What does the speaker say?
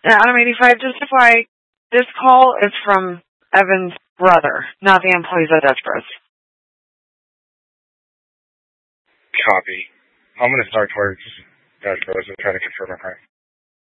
Adam 85, justify. This call is from Evan's brother, not the employees at Dutch Bros. Copy. I'm going to start towards Dutch Bros and try to confirm a crime.